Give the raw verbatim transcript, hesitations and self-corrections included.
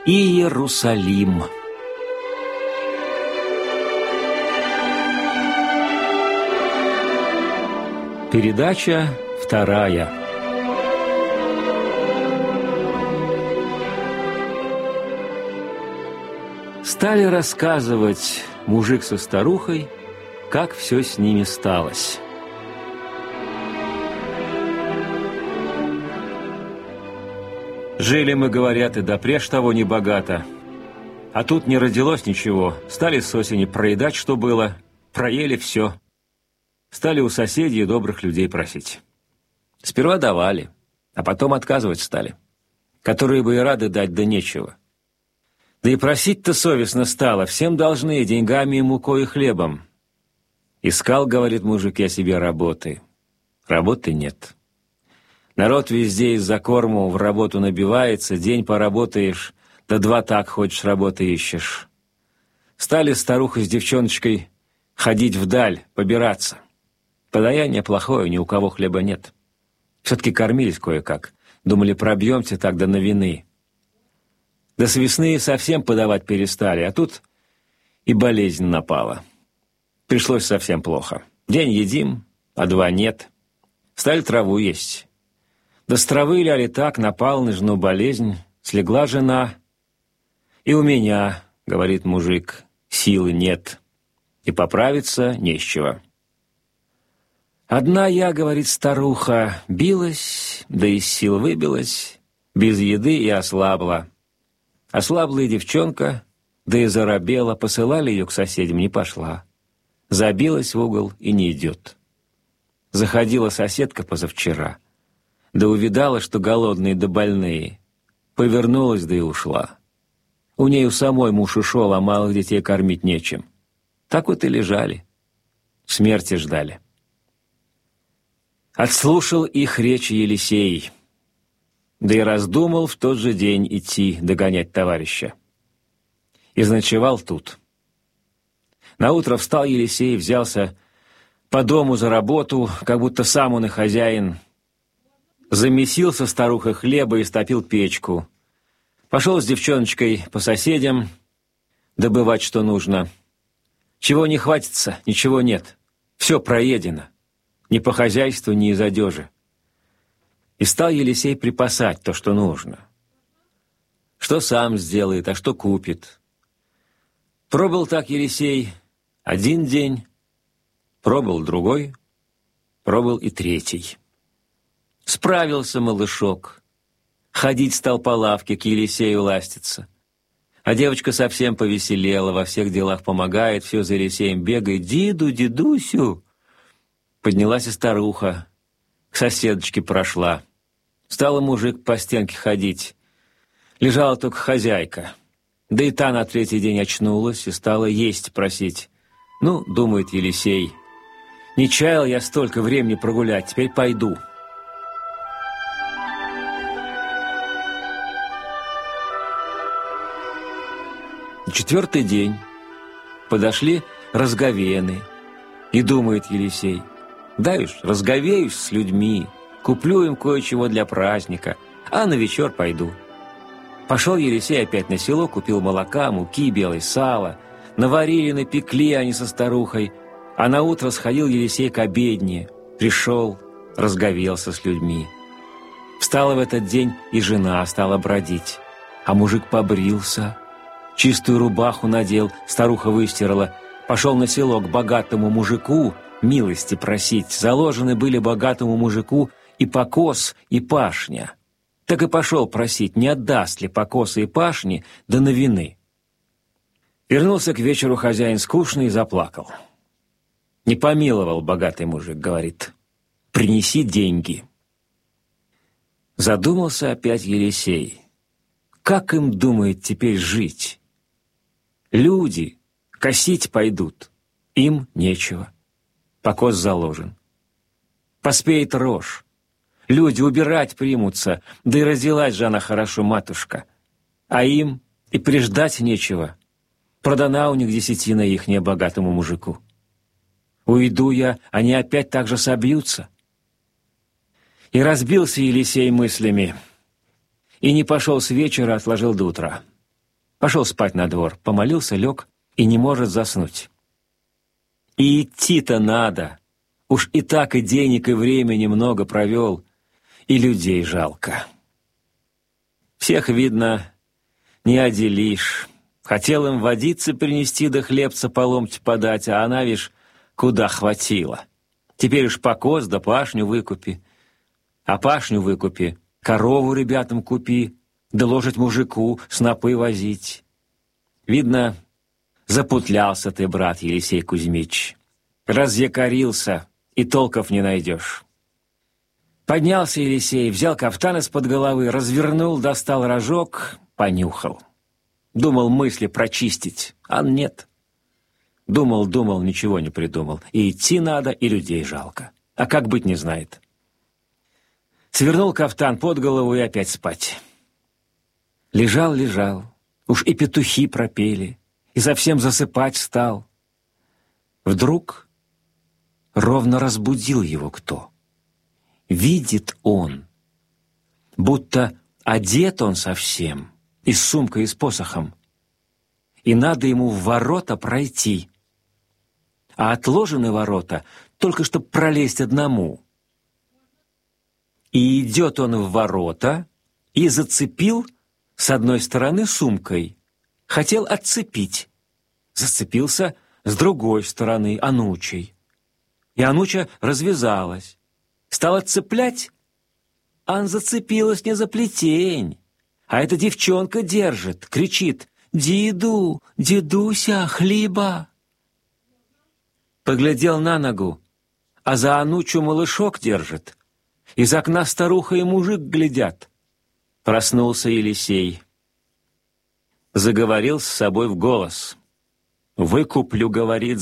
Иерусалим. Передача вторая. Стали рассказывать мужик со старухой, как все с ними сталось. Жили мы, говорят, и допреж того небогато. А тут не родилось ничего. Стали с осени проедать, что было. Проели все. Стали у соседей и добрых людей просить. Сперва давали, а потом отказывать стали. Которые бы и рады дать, да нечего. Да и просить-то совестно стало. Всем должны деньгами и мукой и хлебом. Искал, говорит мужик, я себе работы. Работы нет. Народ везде из-за корму в работу набивается, день поработаешь, да два так хочешь работы ищешь. Стали старуха с девчоночкой ходить вдаль, побираться. Подаяние плохое, ни у кого хлеба нет. Все-таки кормились кое-как. Думали, пробьемся так до новины. До с весны совсем подавать перестали, а тут и болезнь напала. Пришлось совсем плохо. День едим, а два нет. Стали траву есть. Да с травы ляли так, напал на жену болезнь, слегла жена. И у меня, говорит мужик, силы нет, и поправиться не с чего. Одна я, говорит старуха, билась, да из сил выбилась, без еды и ослабла. Ослабла и девчонка, да и заробела, посылали ее к соседям, не пошла. Забилась в угол и не идет. Заходила соседка позавчера, да увидала, что голодные да больные. Повернулась, да и ушла. У ней у самой муж ушел, а малых детей кормить нечем. Так вот и лежали. Смерти ждали. Отслушал их речи Елисей, да и раздумал в тот же день идти догонять товарища. И заночевал тут. Наутро встал Елисей, взялся по дому за работу, как будто сам он и хозяин. Замесил со старухой хлеба и стопил печку. Пошел с девчоночкой по соседям добывать, что нужно. Чего не хватится, ничего нет. Все проедено. Ни по хозяйству, ни из одежи. И стал Елисей припасать то, что нужно. Что сам сделает, а что купит. Пробыл так Елисей один день, пробыл другой, пробыл и третий. Справился малышок. Ходить стал по лавке, к Елисею ластиться. А девочка совсем повеселела, во всех делах помогает, все за Елисеем бегает. «Диду, дедусю!» Поднялась и старуха, к соседочке прошла. Стала мужик по стенке ходить. Лежала только хозяйка. Да и та на третий день очнулась и стала есть просить. «Ну, — думает Елисей, — не чаял я столько времени прогулять, теперь пойду». На четвертый день подошли разговены, и думает Елисей: «Дай уж разговеюсь с людьми, куплю им кое-чего для праздника, а на вечер пойду». Пошел Елисей опять на село, купил молока, муки, белой сала, наварили, напекли они со старухой, а наутро сходил Елисей к обедне, пришел, разговелся с людьми. Встала в этот день и жена стала бродить, а мужик побрился, чистую рубаху надел, старуха выстирала, пошел на село к богатому мужику милости просить. Заложены были богатому мужику и покос, и пашня. Так и пошел просить, не отдаст ли покоса и пашни до новины. Вернулся к вечеру хозяин скучный и заплакал. «Не помиловал богатый мужик, — говорит, — принеси деньги». Задумался опять Елисей. Как им, думает, теперь жить? Люди косить пойдут, им нечего. Покос заложен. Поспеет рожь. Люди убирать примутся, да и родилась же она хорошо, матушка. А им и приждать нечего. Продана у них десятина ихняя богатому мужику. Уйду я, они опять так же собьются. И разбился Елисей мыслями, и не пошел с вечера, отложил до утра. Пошел спать на двор, помолился, лег и не может заснуть. И идти-то надо. Уж и так и денег, и времени много провел, и людей жалко. Всех, видно, не отделишь. Хотел им водицы принести да хлебца по ломть подать, а она, вишь, куда хватило. Теперь уж покос да пашню выкупи. А пашню выкупи, корову ребятам купи, да ложить мужику, снопы возить. Видно, запутлялся ты, брат Елисей Кузьмич. Разъякорился, и толков не найдешь. Поднялся Елисей, взял кафтан из-под головы, развернул, достал рожок, понюхал. Думал мысли прочистить, а нет. Думал, думал, ничего не придумал. И идти надо, и людей жалко. А как быть, не знает. Свернул кафтан под голову и опять спать. Лежал, лежал. Уж и петухи пропели, и совсем засыпать стал. Вдруг ровно разбудил его кто. Видит он, будто одет он совсем, и с сумкой, и с посохом, и надо ему в ворота пройти. А отложены ворота только чтоб пролезть одному. И идет он в ворота и зацепил с одной стороны сумкой. Хотел отцепить. Зацепился с другой стороны анучей. И ануча развязалась. Стал отцеплять, а он зацепилась не за плетень. А эта девчонка держит, кричит: «Диду, дедуся, хлеба!» Поглядел на ногу, а за анучу малышок держит. Из окна старуха и мужик глядят. Проснулся Елисей. Заговорил с собой в голос. «Выкуплю, — говорит,